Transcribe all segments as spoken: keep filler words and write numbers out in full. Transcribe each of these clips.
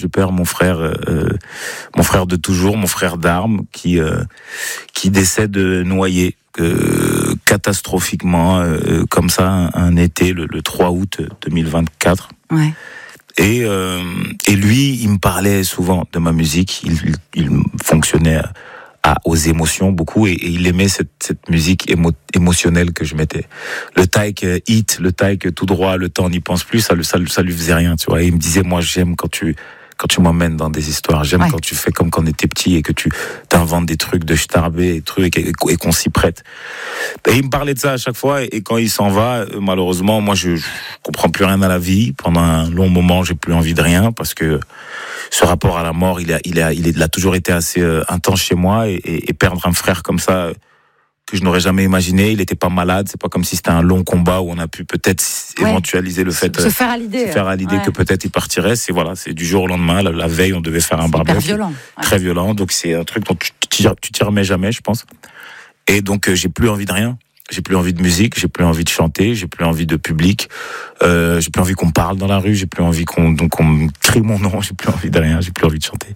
je perds mon frère, euh, mon frère de toujours, mon frère d'armes, qui euh, qui décède noyé euh, catastrophiquement, euh, comme ça, un, un été, le, le trois août deux mille vingt-quatre. Ouais. Et euh, et lui, il me parlait souvent de ma musique. Il il, il fonctionnait à, à, aux émotions beaucoup, et, et il aimait cette cette musique émo, émotionnelle que je mettais. Le taille hit, le taille tout droit, le temps n'y pense plus, ça, ça, ça lui faisait rien, tu vois. Et il me disait, moi, j'aime quand tu quand tu m'emmènes dans des histoires, j'aime ouais. quand tu fais comme quand on était petit et que tu t'inventes des trucs de starbé et trucs et, et qu'on s'y prête. Et il me parlait de ça à chaque fois, et, et quand il s'en va, malheureusement, moi, je, je comprends plus rien à la vie. Pendant un long moment, j'ai plus envie de rien, parce que ce rapport à la mort, il a, il a, il, est, il a toujours été assez euh, intense chez moi, et, et, et perdre un frère comme ça, que je n'aurais jamais imaginé. Il était pas malade, c'est pas comme si c'était un long combat où on a pu peut-être ouais. éventualiser le fait se faire à l'idée, se faire à l'idée ouais. que peut-être il partirait. C'est voilà, c'est du jour au lendemain. La, la veille, on devait faire un barbecue. Hyper violent. Ouais. Très violent. Donc c'est un truc dont tu tu t'y remets jamais, je pense. Et donc euh, j'ai plus envie de rien. J'ai plus envie de musique, j'ai plus envie de chanter, j'ai plus envie de public, euh, j'ai plus envie qu'on me parle dans la rue, j'ai plus envie qu'on donc on me crie mon nom, j'ai plus envie de rien, j'ai plus envie de chanter.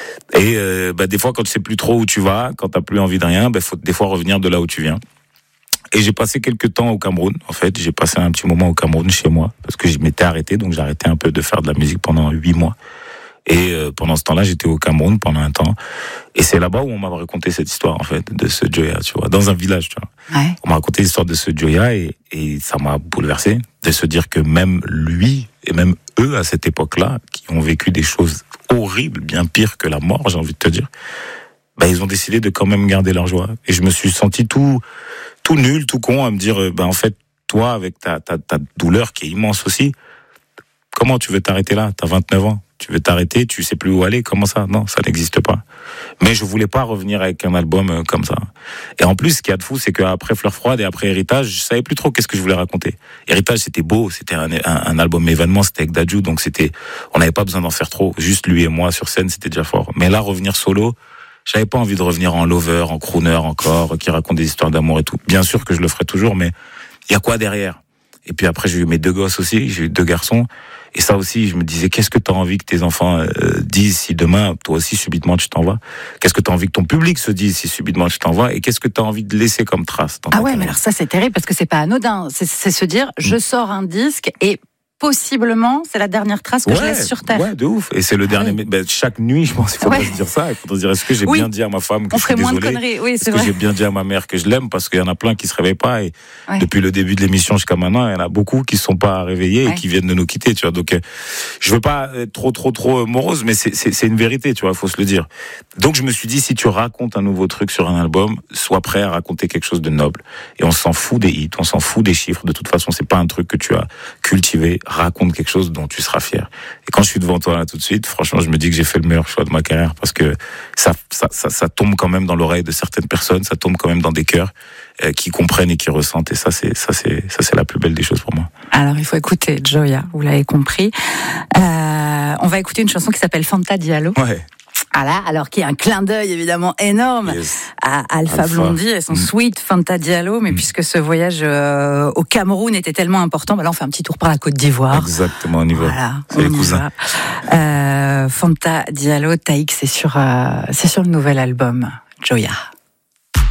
Et euh, bah, des fois, quand tu sais plus trop où tu vas, quand t'as plus envie de rien, bah, faut des fois revenir de là où tu viens. Et j'ai passé quelques temps au Cameroun. En fait, j'ai passé un petit moment au Cameroun chez moi, parce que je m'étais arrêté, donc j'ai arrêté un peu de faire de la musique pendant huit mois. Et euh, pendant ce temps-là, j'étais au Cameroun pendant un temps. Et c'est là-bas où on m'a raconté cette histoire, en fait, de ce Djoya, tu vois, dans un village, tu vois. Ouais. On m'a raconté l'histoire de ce Djoya, et, et ça m'a bouleversé de se dire que même lui, et même eux, à cette époque-là, qui ont vécu des choses horribles, bien pires que la mort, j'ai envie de te dire, bah, ils ont décidé de quand même garder leur joie. Et je me suis senti tout, tout nul, tout con, à me dire, bah, en fait, toi, avec ta, ta, ta douleur qui est immense aussi, comment tu veux t'arrêter là? T'as vingt-neuf ans. Tu veux t'arrêter, tu sais plus où aller, comment ça? Non, ça n'existe pas. Mais je voulais pas revenir avec un album comme ça. Et en plus, ce qu'il y a de fou, c'est qu'après Fleur Froide et après Héritage, je savais plus trop qu'est-ce que je voulais raconter. Héritage, c'était beau, c'était un, un, un album événement, c'était avec Dadju, donc c'était, on n'avait pas besoin d'en faire trop. Juste lui et moi sur scène, c'était déjà fort. Mais là, revenir solo, j'avais pas envie de revenir en lover, en crooner encore, qui raconte des histoires d'amour et tout. Bien sûr que je le ferai toujours, mais il y a quoi derrière? Et puis après, j'ai eu mes deux gosses aussi, j'ai eu deux garçons. Et ça aussi, je me disais, qu'est-ce que tu as envie que tes enfants euh, disent si demain, toi aussi, subitement, tu t'en vas? Qu'est-ce que tu as envie que ton public se dise si subitement tu t'en vas? Et qu'est-ce que tu as envie de laisser comme trace dans Ah ouais, carrière? mais alors ça, c'est terrible, parce que c'est pas anodin. C'est, c'est se dire, je sors un disque et possiblement, c'est la dernière trace que ouais, je laisse sur terre. Ouais, de ouf. Et c'est le ah dernier. Oui. Ben, chaque nuit, je pense, il faudrait ouais. se dire ça. Il faudrait se dire, est-ce que j'ai oui. bien dit à ma femme que on je suis ferait désolé? Moins de conneries. Oui, c'est est-ce vrai. que j'ai bien dit à ma mère que je l'aime? Parce qu'il y en a plein qui se réveillent pas. Et ouais. depuis le début de l'émission jusqu'à maintenant, il y en a beaucoup qui sont pas réveillés ouais. et qui viennent de nous quitter. Tu vois. Donc, euh, je veux pas être trop, trop, trop morose, mais c'est, c'est, c'est une vérité. Tu vois, faut se le dire. Donc, je me suis dit, si tu racontes un nouveau truc sur un album, sois prêt à raconter quelque chose de noble. Et on s'en fout des hits, on s'en fout des chiffres. De toute façon, c'est pas un truc que tu as cultivé. Raconte quelque chose dont tu seras fier. Et quand je suis devant toi là tout de suite, franchement, je me dis que j'ai fait le meilleur choix de ma carrière, parce que ça, ça, ça, ça tombe quand même dans l'oreille de certaines personnes, ça tombe quand même dans des cœurs euh, qui comprennent et qui ressentent. Et ça, c'est, ça, c'est, ça, c'est la plus belle des choses pour moi. Alors, il faut écouter Djoya, vous l'avez compris. Euh, on va écouter une chanson qui s'appelle Fanta Diallo. Ouais. Voilà, alors qu'il y a un clin d'œil évidemment énorme yes. à Alpha, Alpha Blondy et son mmh. sweet Fanta Diallo, mais mmh. puisque ce voyage euh, au Cameroun était tellement important, bah là on fait un petit tour par la Côte d'Ivoire. Exactement, on y va. Voilà, c'est les cousins. Euh, Fanta Diallo, Taïk, c'est sur, euh, c'est sur le nouvel album Djoya.